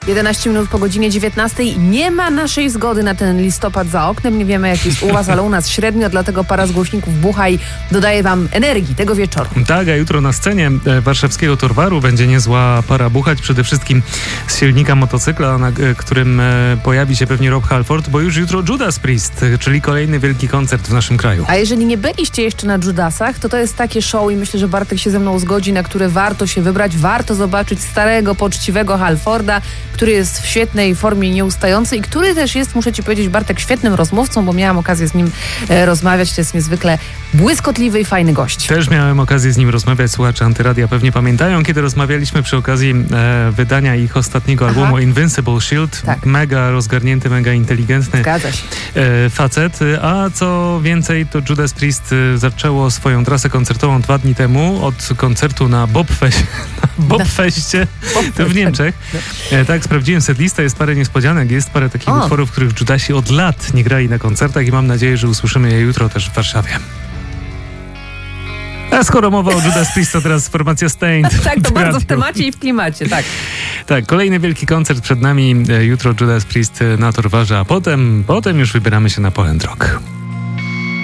11 minut po godzinie 19. Nie ma naszej zgody na ten listopad za oknem. Nie wiemy, jak jest u was, ale u nas średnio, dlatego para z głośników bucha i dodaje wam energii tego wieczoru. Tak, a jutro na scenie warszawskiego Torwaru będzie niezła para buchać. Przede wszystkim z silnika motocykla, na którym pojawi się pewnie Rob Halford, bo już jutro Judas Priest, czyli kolejny wielki koncert w naszym kraju. A jeżeli nie byliście jeszcze na Judasach, to jest takie show i myślę, że Bartek się ze mną zgodzi, na które warto się wybrać. Warto zobaczyć starego, poczciwego Halforda, który jest w świetnej formie nieustający i który też jest, muszę ci powiedzieć, Bartek, świetnym rozmówcą, bo miałam okazję z nim rozmawiać. To jest niezwykle błyskotliwy i fajny gość. Też miałem okazję z nim rozmawiać. Słuchacze Antyradia pewnie pamiętają, kiedy rozmawialiśmy przy okazji wydania ich ostatniego albumu Invincible Shield. Tak. Mega rozgarnięty, mega inteligentny facet. A co więcej, to Judas Priest zaczęło swoją trasę koncertową 2 dni temu od koncertu na Bobfeście w Niemczech. Tak, sprawdziłem setlistę, jest parę niespodzianek, jest parę takich utworów, których Judasi od lat nie grali na koncertach i mam nadzieję, że usłyszymy je jutro też w Warszawie. A skoro mowa o Judas Priest, to teraz formacja Staind. Tak, to bardzo w temacie i w klimacie, tak. Tak, kolejny wielki koncert przed nami. Jutro Judas Priest na Torwarze, a potem już wybieramy się na Poland Rock.